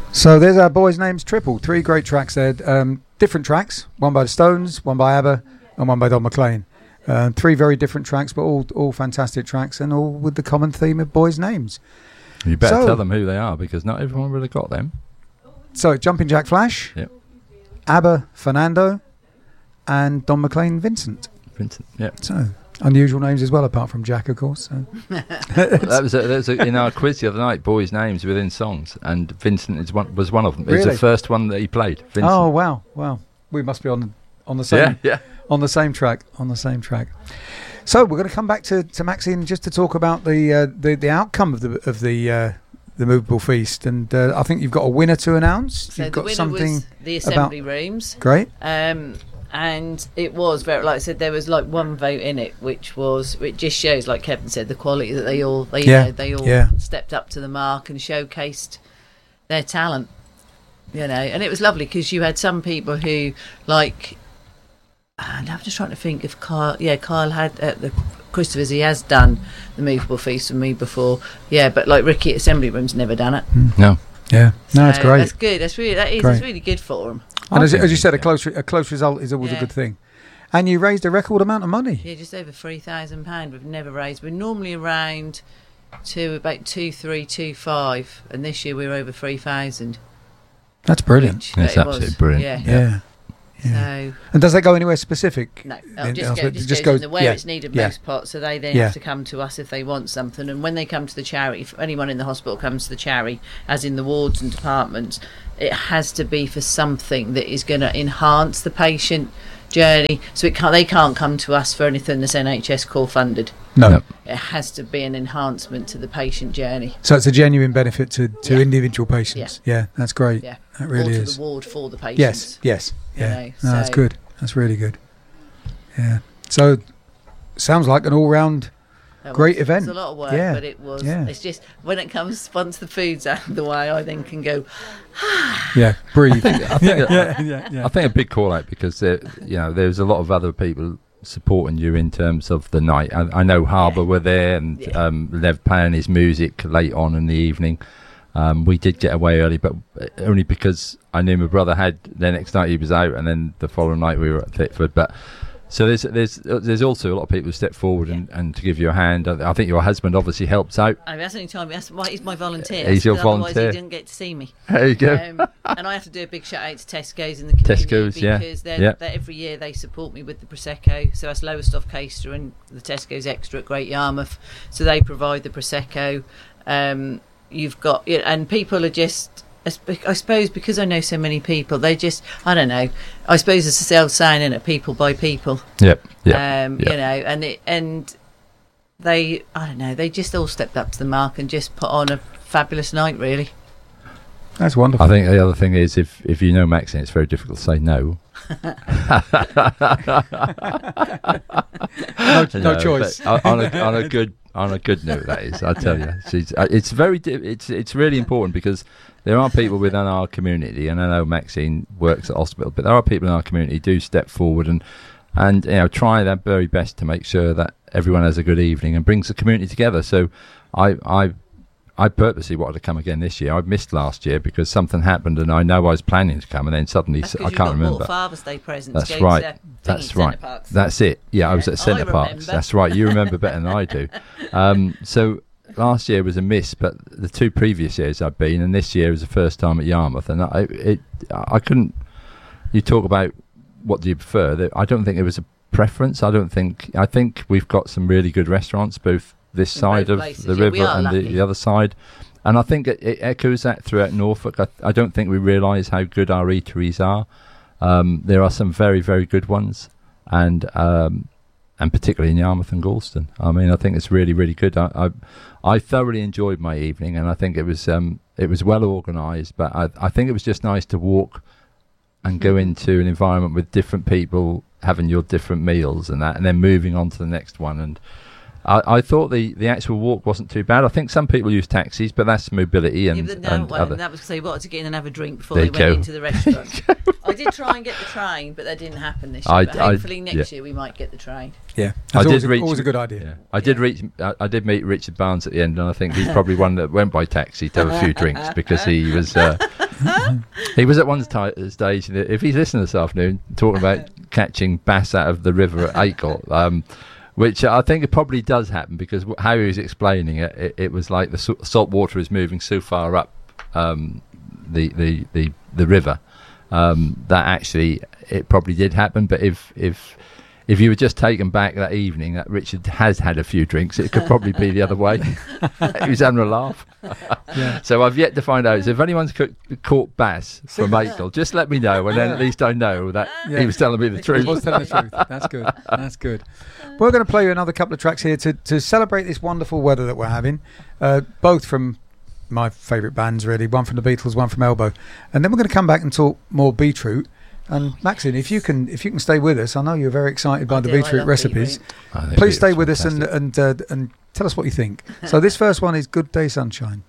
So there's our boys' names triple. 3 great tracks there. Different tracks. One by the Stones, one by ABBA, and one by Don McLean. 3 very different tracks, but all fantastic tracks, and all with the common theme of boys' names. You better tell them who they are, because not everyone really got them. So Jumping Jack Flash, Yep. ABBA Fernando, and Don McLean Vincent. Yeah. So unusual names as well, apart from Jack, of course. So. that was in our quiz the other night, boys' names within songs, and Vincent was one of them. It was the first one that he played. Vincent. Oh wow! We must be on the same on the same track. So we're going to come back to Maxine just to talk about the outcome of the Movable Feast, and I think you've got a winner to announce. So you've the got winner something was the assembly rooms. Great. And it was very, like I said, there was like one vote in it, it just shows, like Kevin said, the quality that they all stepped up to the mark and showcased their talent, and it was lovely because you had some people who, like, and I'm just trying to think if Kyle had at the Christopher's, he has done the Movable Feast with me before, but like Ricky at Assembly Room's never done it. No. Yeah, no, so it's great. That's good. It's really good for them. And as you said, a close result is always a good thing. And you raised a record amount of money. Yeah, just over £3,000. We've never raised. We're normally around to about 2,325, and this year we're over 3,000. That's brilliant. That's absolutely brilliant. Yeah. So, and does that go anywhere specific? No, just goes in where it's needed most part. So they then have to come to us if they want something. And when they come to the charity, if anyone in the hospital comes to the charity, as in the wards and departments, it has to be for something that is going to enhance the patient journey. So they can't come to us for anything that's NHS core funded. No. It has to be an enhancement to the patient journey. So it's a genuine benefit to individual patients. Yeah, that's great. Yeah. That really or is. to the ward for the patients. Yes. Yeah. No, that's good. That's really good. Yeah. So sounds like an all-round great event. It's a lot of work, but it was. Yeah. It's just when it comes, once the food's out of the way, I then can go. Breathe. I think a big call out because there's a lot of other people supporting you in terms of the night. I know Harbour were there, and Lev playing his music late on in the evening. We did get away early, but only because I knew my brother had the next night he was out, and then the following night we were at Thetford. But so there's also a lot of people who step forward and to give you a hand. I think your husband obviously helps out. That's the only time. That's why he's my volunteer. He's your volunteer. volunteer. He didn't get to see me. There you go. And I have to do a big shout out to Tesco's in the community because they're every year they support me with the Prosecco. So that's Lowestoft Caister and the Tesco's Extra at Great Yarmouth. So they provide the Prosecco. You've got, and people are just, I suppose, because I know so many people, they just, I don't know, I suppose it's a sales sign in it, people by people. Yep. And they, I don't know, they just all stepped up to the mark and just put on a fabulous night, really. That's wonderful. I think the other thing is if you know Maxine, it's very difficult to say no. no choice. On a good note, that is. I tell you, it's really important because there are people within our community, and I know Maxine works at hospital, but there are people in our community who do step forward and try their very best to make sure that everyone has a good evening and brings the community together. So I purposely wanted to come again this year. I missed last year because something happened, and I know I was planning to come, and then suddenly I can't remember. Father's Day presents. That's right. That's right. That's it. Yeah, I was at Centre Parks. That's right. You remember better than I do. So last year was a miss, but the 2 previous years I've been, and this year was the first time at Yarmouth, and I couldn't. You talk about what do you prefer? I don't think it was a preference. I think we've got some really good restaurants, both this side of the river and the other side, and I think it echoes that throughout Norfolk. I don't think we realise how good our eateries are. There are some very, very good ones, and particularly in Yarmouth and Galston. I mean, I think it's really, really good. I thoroughly enjoyed my evening, and I think it was well organised. But I think it was just nice to walk and go into an environment with different people having your different meals and that, and then moving on to the next one. And I thought the actual walk wasn't too bad. I think some people use taxis, but that's mobility and that was because they wanted to get in and have a drink before they went into the restaurant. I did try and get the train, but that didn't happen this year. But hopefully next year we might get the train. Yeah, always a good idea. Yeah. I did meet Richard Barnes at the end, and I think he's probably one that went by taxi to have a few drinks because he was He was at one stage, if he's listening this afternoon, talking about catching bass out of the river at Acle, which I think it probably does happen, because how he was explaining it was like the salt water is moving so far up the river that actually it probably did happen. But if you were just taken back that evening, that Richard has had a few drinks, it could probably be the other way. He was having a laugh. Yeah. So I've yet to find out. So if anyone's caught bass from Acle, just let me know, and then at least I know that he was telling me the truth. He was telling the truth. That's good. That's good. We're going to play you another couple of tracks here to celebrate this wonderful weather that we're having, both from my favourite bands, really. One from the Beatles, one from Elbow. And then we're going to come back and talk more beetroot. And Maxine, if you can stay with us, I know you're very excited by the beetroot recipes. Please stay with us and tell us what you think. So this first one is Good Day Sunshine.